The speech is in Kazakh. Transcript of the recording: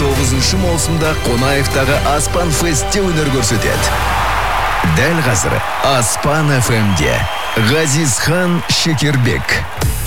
9 маусымда Қонаевтағы Аспан Фестте өнер көрсетеді. Дәл қазір Аспан FM-де Ғазизхан Шекербек.